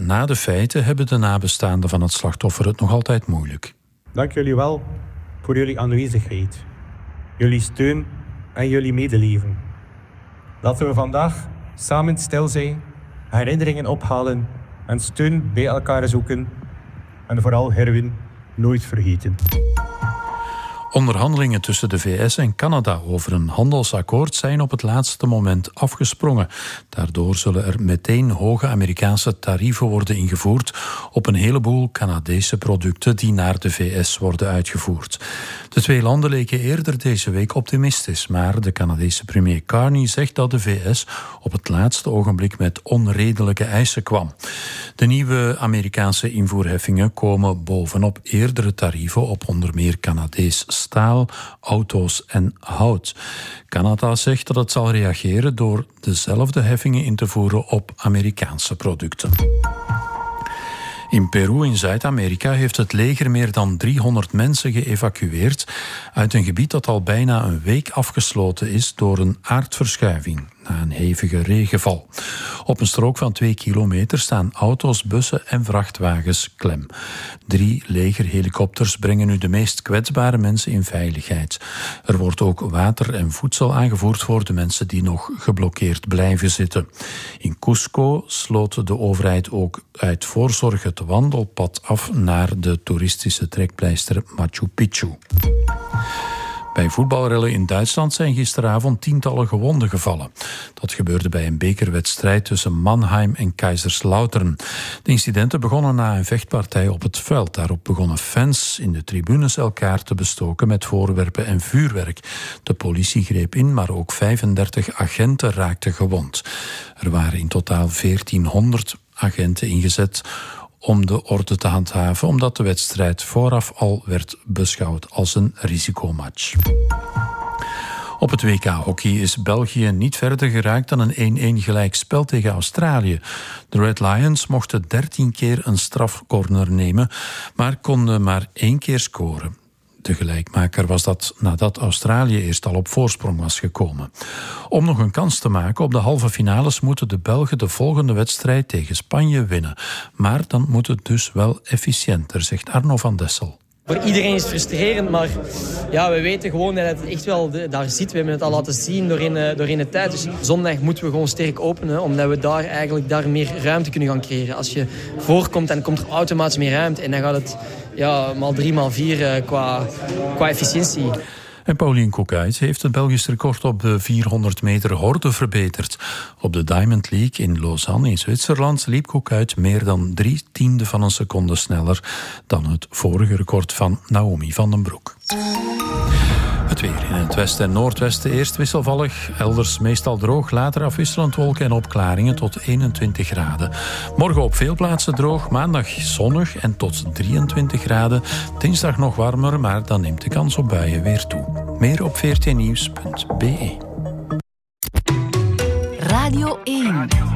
na de feiten hebben de nabestaanden van het slachtoffer het nog altijd moeilijk. Dank jullie wel voor jullie aanwezigheid, jullie steun en jullie medeleven. Laten we vandaag samen stil zijn, herinneringen ophalen en steun bij elkaar zoeken. En vooral Herwin nooit vergeten. Onderhandelingen tussen de VS en Canada over een handelsakkoord zijn op het laatste moment afgesprongen. Daardoor zullen er meteen hoge Amerikaanse tarieven worden ingevoerd op een heleboel Canadese producten die naar de VS worden uitgevoerd. De twee landen leken eerder deze week optimistisch, maar de Canadese premier Carney zegt dat de VS op het laatste ogenblik met onredelijke eisen kwam. De nieuwe Amerikaanse invoerheffingen komen bovenop eerdere tarieven op onder meer Canadees staal, auto's en hout. Canada zegt dat het zal reageren door dezelfde heffingen in te voeren op Amerikaanse producten. In Peru in Zuid-Amerika heeft het leger meer dan 300 mensen geëvacueerd uit een gebied dat al bijna een week afgesloten is door een aardverschuiving na een hevige regenval. Op een strook van 2 kilometer staan auto's, bussen en vrachtwagens klem. 3 legerhelikopters brengen nu de meest kwetsbare mensen in veiligheid. Er wordt ook water en voedsel aangevoerd voor de mensen die nog geblokkeerd blijven zitten. In Cusco sloot de overheid ook uit voorzorg het wandelpad af naar de toeristische trekpleister Machu Picchu. Bij voetbalrellen in Duitsland zijn gisteravond tientallen gewonden gevallen. Dat gebeurde bij een bekerwedstrijd tussen Mannheim en Kaiserslautern. De incidenten begonnen na een vechtpartij op het veld. Daarop begonnen fans in de tribunes elkaar te bestoken met voorwerpen en vuurwerk. De politie greep in, maar ook 35 agenten raakten gewond. Er waren in totaal 1400 agenten ingezet om de orde te handhaven, omdat de wedstrijd vooraf al werd beschouwd als een risicomatch. Op het WK-hockey is België niet verder geraakt dan een 1-1 gelijkspel tegen Australië. De Red Lions mochten 13 keer een strafcorner nemen, maar konden maar 1 keer scoren. De gelijkmaker was dat nadat Australië eerst al op voorsprong was gekomen. Om nog een kans te maken op de halve finales moeten de Belgen de volgende wedstrijd tegen Spanje winnen. Maar dan moet het dus wel efficiënter, zegt Arno van Dessel. Voor iedereen is het frustrerend, maar ja, we weten gewoon dat het echt wel daar zit. We hebben het al laten zien doorheen de tijd. Dus zondag moeten we gewoon sterk openen, omdat we daar meer ruimte kunnen gaan creëren. Als je voorkomt, dan komt er automatisch meer ruimte. En dan gaat het maal 3, maal 4 qua efficiëntie. En Pauline Koekhuis heeft het Belgisch record op de 400 meter horde verbeterd. Op de Diamond League in Lausanne in Zwitserland liep Koekhuis meer dan 0,3 van een seconde sneller dan het vorige record van Naomi van den Broek. Het weer in het westen en noordwesten eerst wisselvallig, elders meestal droog, later afwisselend wolken en opklaringen tot 21 graden. Morgen op veel plaatsen droog, maandag zonnig en tot 23 graden. Dinsdag nog warmer, maar dan neemt de kans op buien weer toe. Meer op vrtnieuws.be. Radio 1